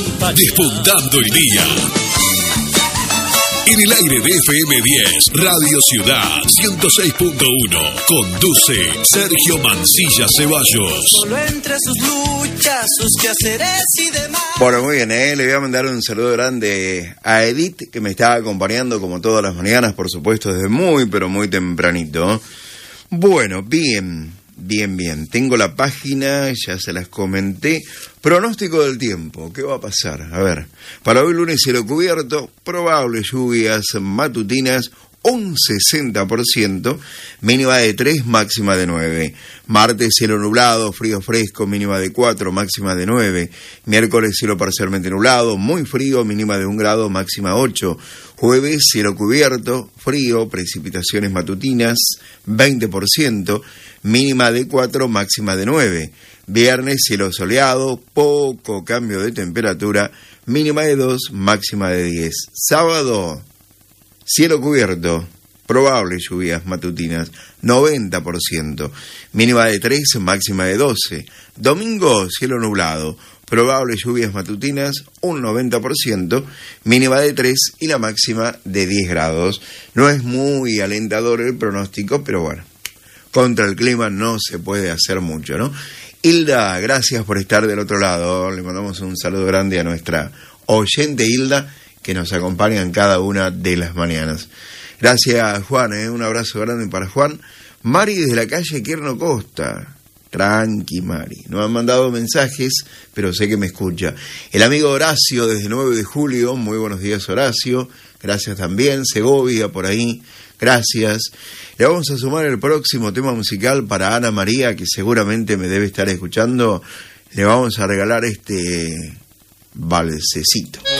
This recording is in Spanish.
Despuntando el día. En el aire de FM 10, Radio Ciudad 106.1. Conduce Sergio Mancilla Ceballos. Solo entre sus luchas, sus quehaceres y demás. Bueno, muy bien, le voy a mandar un saludo grande a Edith, que me está acompañando como todas las mañanas, por supuesto, desde muy, pero muy tempranito. Bueno, bien. Tengo la página, ya se las comenté. Pronóstico del tiempo, ¿qué va a pasar? A ver, para hoy lunes cielo cubierto, probables lluvias matutinas, un 60%, mínima de 3, máxima de 9. Martes cielo nublado, frío fresco, mínima de 4, máxima de 9. Miércoles cielo parcialmente nublado, muy frío, mínima de 1 grado, máxima 8. Jueves cielo cubierto, frío, precipitaciones matutinas, 20%, mínima de 4, máxima de 9. Viernes cielo soleado, poco cambio de temperatura, mínima de 2, máxima de 10. Sábado, cielo cubierto, probables lluvias matutinas, 90%, mínima de 3, máxima de 12. Domingo, cielo nublado, probables lluvias matutinas, un 90%, mínima de 3 y la máxima de 10 grados. No es muy alentador el pronóstico, pero bueno, contra el clima no se puede hacer mucho, ¿no? Hilda, gracias por estar del otro lado. Le mandamos un saludo grande a nuestra oyente Hilda, que nos acompaña en cada una de las mañanas. Gracias, Juan, un abrazo grande para Juan. Mari desde la calle Quierno Costa. Tranqui, Mari. No han mandado mensajes, pero sé que me escucha. El amigo Horacio desde 9 de julio. Muy buenos días, Horacio. Gracias también. Segovia, por ahí. Gracias. Le vamos a sumar el próximo tema musical para Ana María, que seguramente me debe estar escuchando. Le vamos a regalar este valsecito.